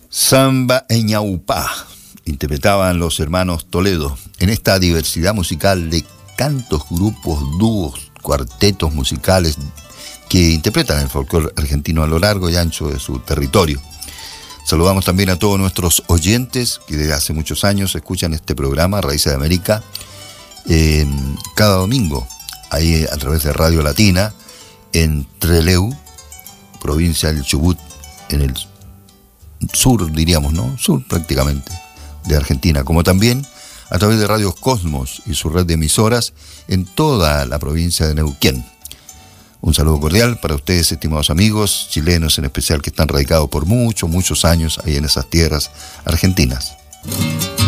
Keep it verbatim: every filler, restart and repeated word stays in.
Samba en Ñaupá, interpretaban los hermanos Toledo en esta diversidad musical de cantos, grupos, dúos, cuartetos musicales que interpretan el folclore argentino a lo largo y ancho de su territorio. Saludamos también a todos nuestros oyentes que desde hace muchos años escuchan este programa, Raíces de América, eh, cada domingo, ahí a través de Radio Latina, en Trelew, provincia del Chubut, en el sur, diríamos, ¿no? Sur prácticamente, de Argentina, como también a través de Radio Cosmos y su red de emisoras en toda la provincia de Neuquén. Un saludo cordial para ustedes, estimados amigos, chilenos en especial, que están radicados por muchos, muchos años ahí en esas tierras argentinas.